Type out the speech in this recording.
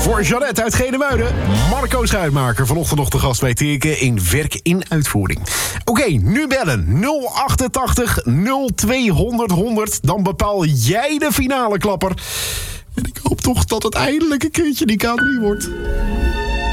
Voor Jeannette uit Genemuiden. Marco Schuitmaker vanochtend nog de gast bij Teken in Werk in Uitvoering. Oké, nu bellen. 088 0200 100. Dan bepaal jij de finale klapper. En ik hoop toch dat het eindelijk een keertje die K3 wordt.